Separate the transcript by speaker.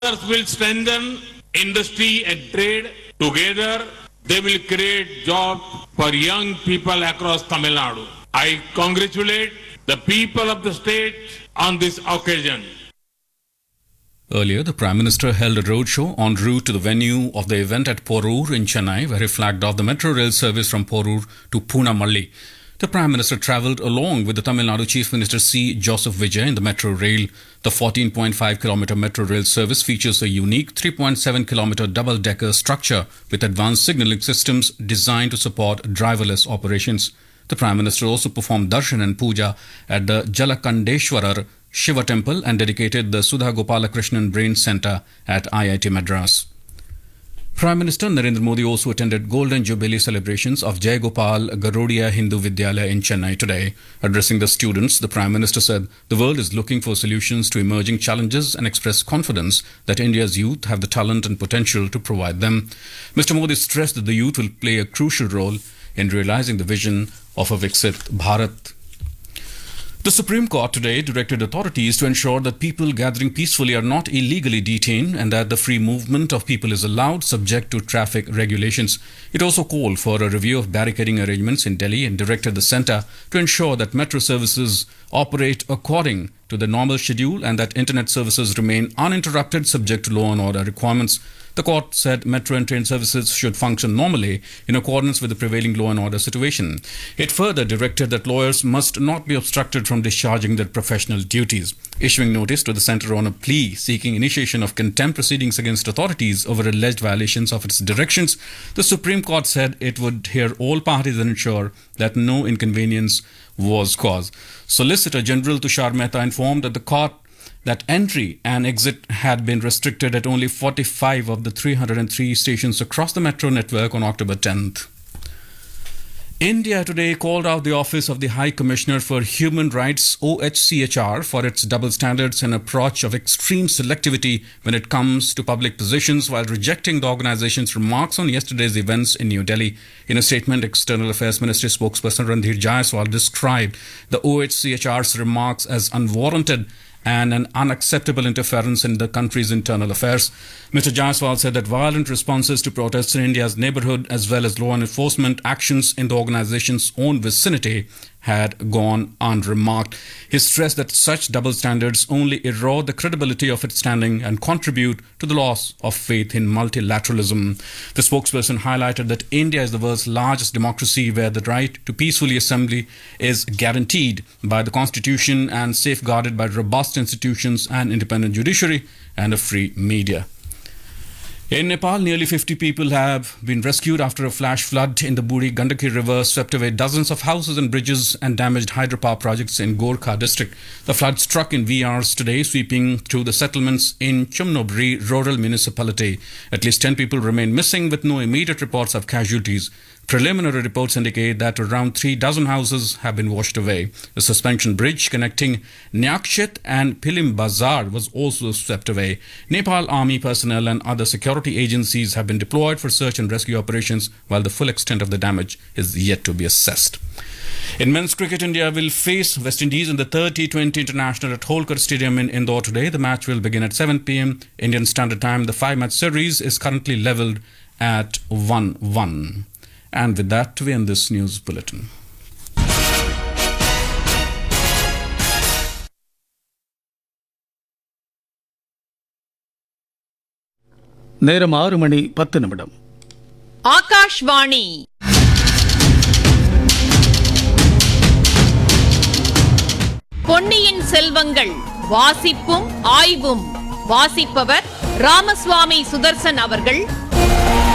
Speaker 1: will strengthen industry and trade. Together, they will create jobs for young people across Tamil Nadu. I congratulate the people of the state on this occasion.
Speaker 2: Earlier, the Prime Minister held a roadshow en route to the venue of the event at Porur in Chennai, where he flagged off the metro rail service from Porur to Poonamalli. The Prime Minister travelled along with the Tamil Nadu Chief Minister C. Joseph Vijay in the metro rail. The 14.5-kilometre metro rail service features a unique 3.7-kilometre double-decker structure with advanced signalling systems designed to support driverless operations. The Prime Minister also performed darshan and puja at the Jalakandeshwarar Shiva Temple and dedicated the Sudha Gopalakrishnan Brain Centre at IIT Madras. Prime Minister Narendra Modi also attended Golden Jubilee celebrations of Jai Gopal Garodia Hindu Vidyalaya in Chennai today. Addressing the students, the Prime Minister said the world is looking for solutions to emerging challenges and expressed confidence that India's youth have the talent and potential to provide them. Mr. Modi stressed that the youth will play a crucial role in realizing the vision of a Viksit Bharat. The Supreme Court today directed authorities to ensure that people gathering peacefully are not illegally detained and that the free movement of people is allowed subject to traffic regulations. It also called for a review of barricading arrangements in Delhi and directed the centre to ensure that metro services operate according to the normal schedule and that internet services remain uninterrupted subject to law and order requirements. The court said metro and train services should function normally in accordance with the prevailing law and order situation. It further directed that lawyers must not be obstructed from discharging their professional duties. Issuing notice to the centre on a plea seeking initiation of contempt proceedings against authorities over alleged violations of its directions, the Supreme Court said it would hear all parties and ensure that no inconvenience was caused. Solicitor General Tushar Mehta informed that the court that entry and exit had been restricted at only 45 of the 303 stations across the metro network on October 10th. India today called out the Office of the High Commissioner for Human Rights, OHCHR, for its double standards and approach of extreme selectivity when it comes to public positions, while rejecting the organization's remarks on yesterday's events in New Delhi. In a statement, External Affairs Ministry spokesperson Randhir Jaiswal described the OHCHR's remarks as unwarranted and an unacceptable interference in the country's internal affairs. Mr. Jaiswal said that violent responses to protests in India's neighbourhood as well as law enforcement actions in the organization's own vicinity had gone unremarked. He stressed that such double standards only erode the credibility of its standing and contribute to the loss of faith in multilateralism. The spokesperson highlighted that India is the world's largest democracy where the right to peacefully assembly is guaranteed by the constitution and safeguarded by robust institutions and independent judiciary and a free media. In Nepal, nearly 50 people have been rescued after a flash flood in the Buri Gandaki River swept away dozens of houses and bridges and damaged hydropower projects in Gorkha district. The flood struck in wee hours today, sweeping through the settlements in Chumnobri rural municipality. At least 10 people remain missing with no immediate reports of casualties. Preliminary reports indicate that around 3 dozen houses have been washed away. The suspension bridge connecting Nyakshit and Pilim Bazar was also swept away. Nepal Army personnel and other security agencies have been deployed for search and rescue operations, while the full extent of the damage is yet to be assessed. In men's cricket, India will face West Indies in the third T20 International at Holkar Stadium in Indore today. The match will begin at 7 p.m. Indian Standard Time. The 5-match series is currently levelled at 1-1. And with that, we end this news bulletin.
Speaker 3: நேரம் 6:10.
Speaker 4: ஆகாஷ்வாணி பொன்னியின் செல்வங்கள் வாசிப்பும் ஆய்வும் வாசிப்பவர் ராமசுவாமி சுதர்சன் அவர்கள்.